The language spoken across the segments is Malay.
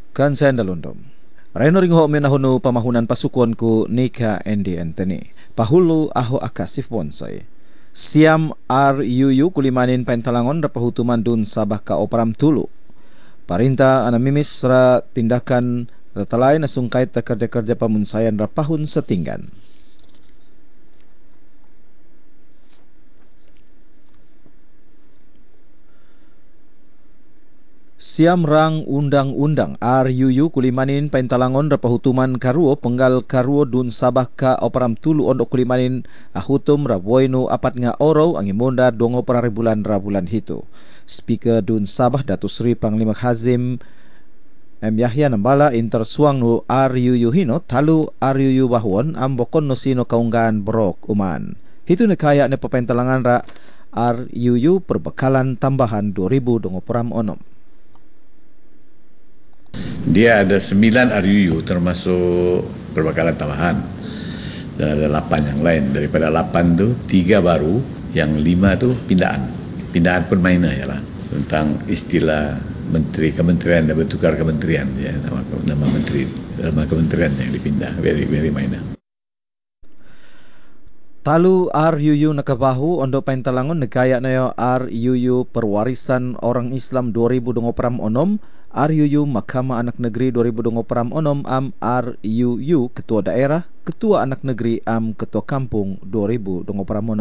Kan saya ndalundom. Reno ringho minahunu pamahunan pasukuan ku Nika Andy Anthony. Pahulu aho akasif bonsai. Siam RUU kulimanin pentalangon rapahutuman dun Sabah ka Operam Tulu. Parinta anamimis ra tindakan tatalay na sungkait ta kerja-kerja pamunsayan rapahun setinggan. Siam rang undang-undang RUU kulimanin pentalangon rapahutuman karuo penggal karuo dun Sabah ka Operam Tulu ondok kulimanin ahutum raboino apat nga oro ang imonda dongo pararibulan rabulan hito. Speaker dun Sabah Datuk Seri Panglima Hazim M. Yahya Nambala intersuang no RUU hino talu RUU bahwon ambokon no sino kaunggaan borok uman. Hito na kaya na papentalangan ra RUU perbekalan tambahan 2026. Dia ada 9 RUU termasuk perbekalan tambahan dan ada 8 yang lain. Daripada 8 tu 3 baru, yang 5 tu pindahan pun minor ya lah, tentang istilah menteri kementerian dan bertukar kementerian ya, nama menteri, nama kementerian yang dipindah, very minor. Talu RUU nakabahu ondo pentalangon negaya nayo RUU perwarisan orang Islam 2026 RUU Mahkamah Anak Negeri 2026 am RUU Ketua Daerah Ketua Anak Negeri am Ketua Kampung 2026.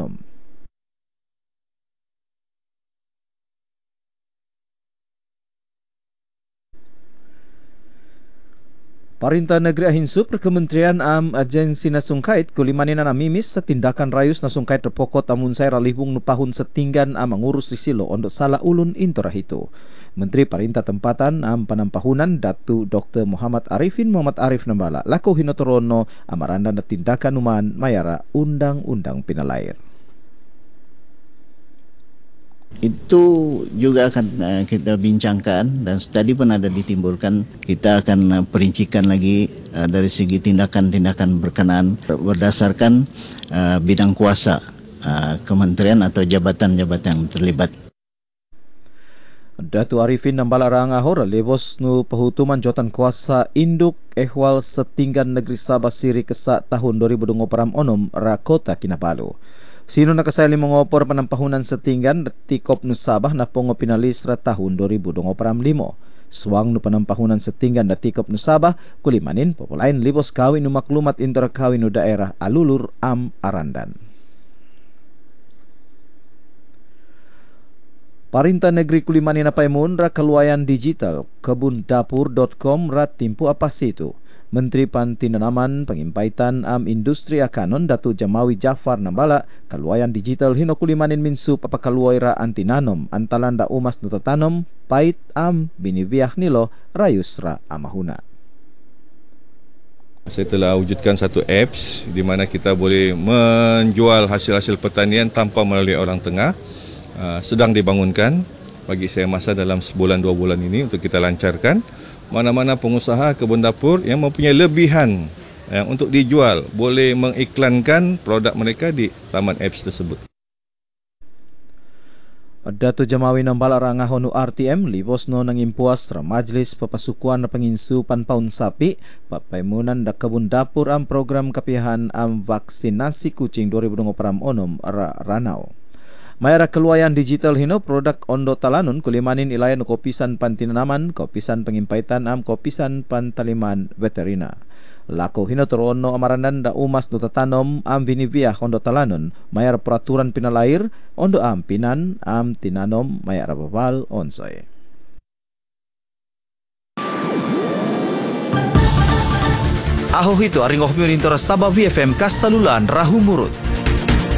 Parintah Negeri Ahinsup Kementerian am agensi nasungkait kulimanin na mimis sa tindakan rayus nasungkait repokot amun say ralibung nupahun setinggan am mangurus sisilo ondo sala ulun intorahito. Menteri Parintah Tempatan am panampahunan Datu Dr. Muhammad Arif Nambala lako hinotorono amaranda na tindakan uman mayara undang-undang pinalair. Itu juga akan kita bincangkan dan tadi pun ada ditimbulkan. Kita akan perincikan lagi dari segi tindakan-tindakan berkenaan berdasarkan bidang kuasa kementerian atau jabatan-jabatan yang terlibat. Datu Arifin Nambala rangahor lebos nu pahutuman jawatan kuasa induk ehwal setinggan negeri Sabah Siri Kesak tahun 2026 Rakota Kinabalu. Sino nakasali mongopor panampahunan setinggan tikop nu Sabah na pongo pinalis ra tahun 2025. Suang nu panampahunan setinggan na tikop nu Sabah kulimanin populain libos kawin nu maklumat inter kawin nu daerah alulur am arandan. Parintah Negeri Kulimanin na paimun ra keluayan digital kebundapur.com ra timpu apa situ. Menteri Pantinanaman Pengimpaitan am Industri Akanon Datu Jamawi Jafar Nambala kaluayan digital hino kulimanin minsu papakaluoy ra antinanom antalanda umas nutatanom pait am binibiah nilo rayus ra amahuna. Saya telah wujudkan satu apps di mana kita boleh menjual hasil-hasil pertanian tanpa melalui orang tengah. Sedang dibangunkan, bagi saya masa dalam sebulan 2 bulan ini untuk kita lancarkan. Mana-mana pengusaha kebun dapur yang mempunyai lebihan yang untuk dijual boleh mengiklankan produk mereka di laman apps tersebut. Datu Jamawi Nambala rangahonu RTM libosno nangimpuas ra majlis papasukuan na panginsupan paun sapi papaimunan da kebun dapur am program kapihan am vaksinasi kucing 2026 ra Ranau. Mayara keluayan digital hino produk ondo talanun kulimanin ilayan kopisan pantinanaman, kopisan pengimpaitan am kopisan pantaliman veterina. Lako hino torono amarandan da umas no tatanom am binibiah ondo talanun, mayar peraturan pinalair ondo am pinan am tinanom mayar babal onsoy. Aho hito aringoh miurin tora Sabah VFM kasalulan rahu murut.